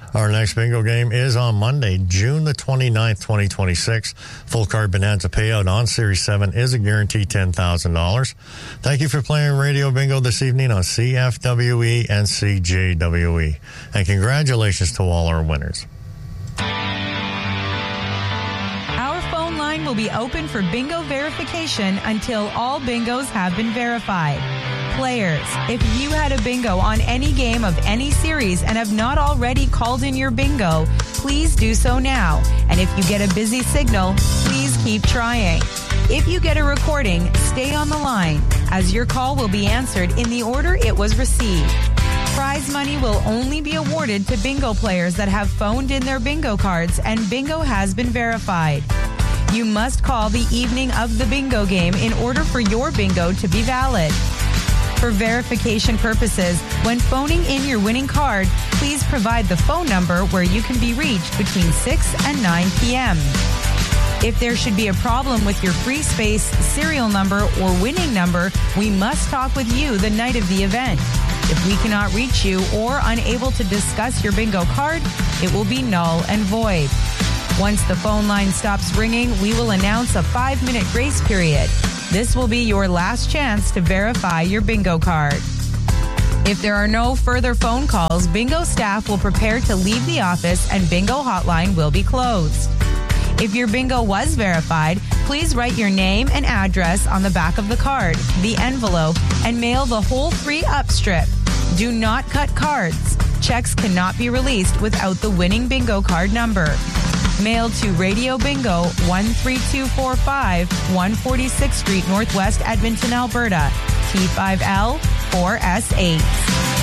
Our next bingo game is on Monday, June the 29th, 2026. Full card bonanza payout on Series 7 is a guaranteed $10,000. Thank you for playing Radio Bingo this evening on CFWE and CJWE. And congratulations to all our winners. Our phone line will be open for bingo verification until all bingos have been verified. Players, if you had a bingo on any game of any series and have not already called in your bingo, please do so now. And if you get a busy signal, please keep trying. If you get a recording, stay on the line, as your call will be answered in the order it was received. Prize money will only be awarded to bingo players that have phoned in their bingo cards and bingo has been verified. You must call the evening of the bingo game in order for your bingo to be valid. For verification purposes, when phoning in your winning card, please provide the phone number where you can be reached between 6 and 9 p.m. If there should be a problem with your free space, serial number, or winning number, we must talk with you the night of the event. If we cannot reach you or unable to discuss your bingo card, it will be null and void. Once the phone line stops ringing, we will announce a 5-minute grace period. This will be your last chance to verify your bingo card. If there are no further phone calls, bingo staff will prepare to leave the office and bingo hotline will be closed. If your bingo was verified, please write your name and address on the back of the card, the envelope, and mail the whole 3-up strip. Do not cut cards. Checks cannot be released without the winning bingo card number. Mailed to Radio Bingo, 13245, 146th Street, Northwest, Edmonton, Alberta, T5L 4S8.